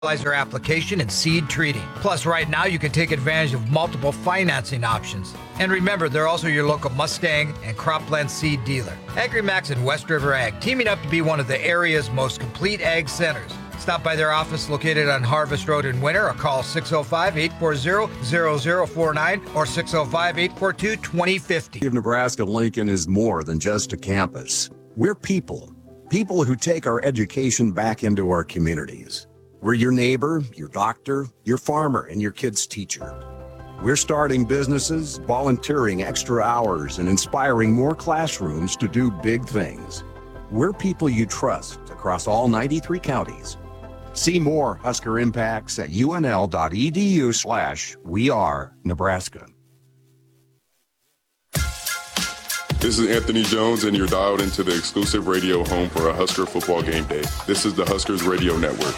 fertilizer application and seed treating. Plus, right now you can take advantage of multiple financing options. And remember, they're also your local Mustang and Cropland seed dealer. AgriMax and West River Ag, teaming up to be one of the area's most complete ag centers. Stop by their office located on Harvest Road in Winter or call 605-840-0049 or 605-842-2050. Of Nebraska Lincoln is more than just a campus. We're people who take our education back into our communities. We're your neighbor, your doctor, your farmer, and your kid's teacher. We're starting businesses, volunteering extra hours, and inspiring more classrooms to do big things. We're people you trust across all 93 counties. See more Husker impacts at unl.edu/wearenebraska. This is Anthony Jones, and you're dialed into the exclusive radio home for a Husker football game day. This is the Huskers Radio Network.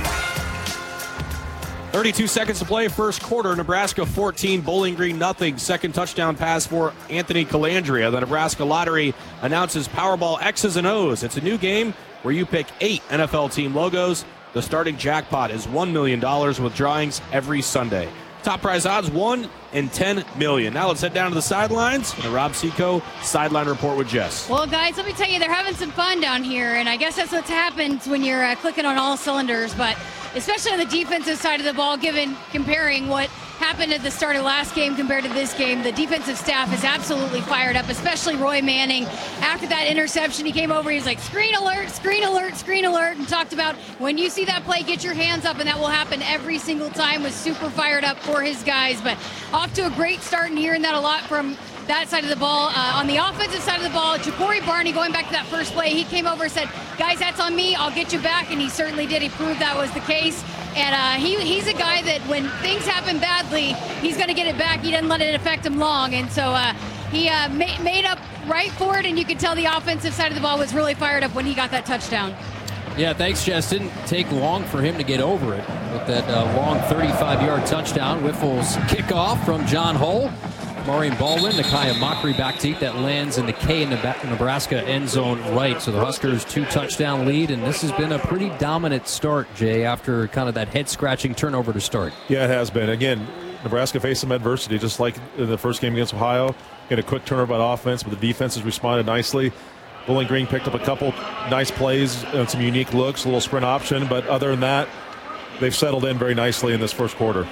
32 seconds to play, first quarter. Nebraska 14, Bowling Green nothing. Second touchdown pass for Anthony Calandria. The Nebraska Lottery announces Powerball X's and O's. It's a new game where you pick 8 NFL team logos. The starting jackpot is $1 million with drawings every Sunday. Top prize odds, 1 in 10 million. Now let's head down to the sidelines. And a Rob Seco sideline report with Jess. Well, guys, let me tell you, they're having some fun down here, and I guess that's what happens when you're clicking on all cylinders. But especially on the defensive side of the ball, comparing what happened at the start of last game compared to this game, the defensive staff is absolutely fired up, especially Roy Manning. After that interception, he came over, he was like, screen alert, screen alert, screen alert, and talked about when you see that play, get your hands up, and that will happen every single time. Was super fired up for his guys, but off to a great start, and hearing that a lot from that side of the ball. On the offensive side of the ball, Ja'Cory Barney, going back to that first play, he came over and said, guys, that's on me, I'll get you back, and he certainly did. He proved that was the case. And he's a guy that when things happen badly, he's going to get it back. He doesn't let it affect him long. And so he made up right for it, and you could tell the offensive side of the ball was really fired up when he got that touchdown. Yeah, thanks, Jess. Didn't take long for him to get over it with that long 35-yard touchdown. Whiffle's kickoff from John Hull. Maureen Baldwin, Nakia Mockery back deep. That lands in the K in the Nebraska end zone right. So the Huskers 2-touchdown lead, and this has been a pretty dominant start, Jay, after kind of that head-scratching turnover to start. Yeah, it has been. Again, Nebraska faced some adversity, just like in the first game against Ohio. Get a quick turnover on offense, but the defense has responded nicely. Bowling Green picked up a couple nice plays and some unique looks, a little sprint option, but other than that, they've settled in very nicely in this first quarter.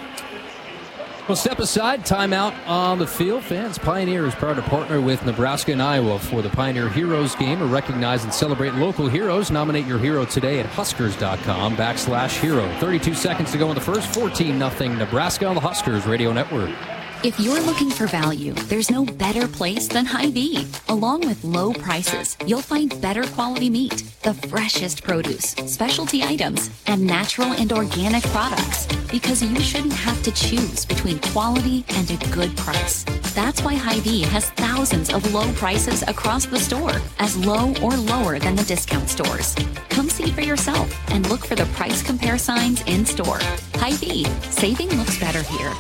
Well, step aside, timeout on the field. Fans, Pioneer is proud to partner with Nebraska and Iowa for the Pioneer Heroes game, or recognize and celebrate local heroes. Nominate your hero today at Huskers.com/hero. 32 seconds to go in the first. 14-0 Nebraska on the Huskers Radio Network. If you're looking for value, there's no better place than Hy-Vee. Along with low prices, you'll find better quality meat, the freshest produce, specialty items, and natural and organic products. Because you shouldn't have to choose between quality and a good price. That's why Hy-Vee has thousands of low prices across the store, as low or lower than the discount stores. Come see for yourself and look for the price compare signs in store. Hy-Vee, saving looks better here.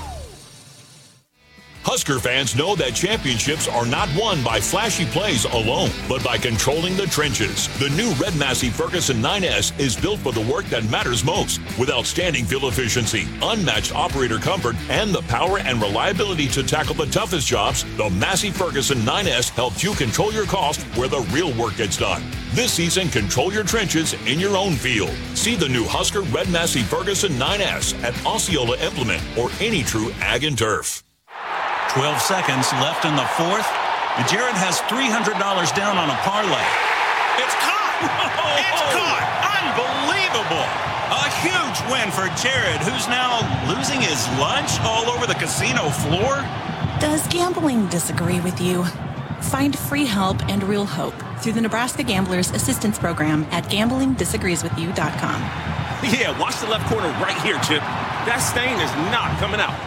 Husker fans know that championships are not won by flashy plays alone, but by controlling the trenches. The new Red Massey Ferguson 9S is built for the work that matters most, with outstanding fuel efficiency, unmatched operator comfort, and the power and reliability to tackle the toughest jobs. The Massey Ferguson 9S helps you control your cost where the real work gets done. This season, control your trenches in your own field. See the new Husker Red Massey Ferguson 9S at Osceola Implement or any true Ag and Turf. 12 seconds left in the fourth. And Jared has $300 down on a parlay. It's caught! It's caught! Unbelievable! A huge win for Jared, who's now losing his lunch all over the casino floor. Does gambling disagree with you? Find free help and real hope through the Nebraska Gamblers Assistance Program at gamblingdisagreeswithyou.com. Yeah, watch the left corner right here, Chip. That stain is not coming out.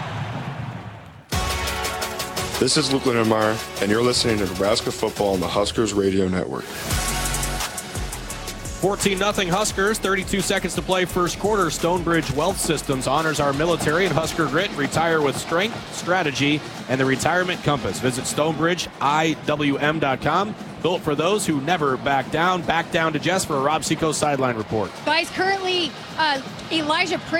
This is Luke Lindenmeyer, and you're listening to Nebraska Football on the Huskers Radio Network. 14-0 Huskers, 32 seconds to play first quarter. Stonebridge Wealth Systems honors our military and Husker grit. Retire with strength, strategy, and the retirement compass. Visit StonebridgeIWM.com. Built for those who never back down. Back down to Jess for a Rob Seco sideline report. Guys, currently Elijah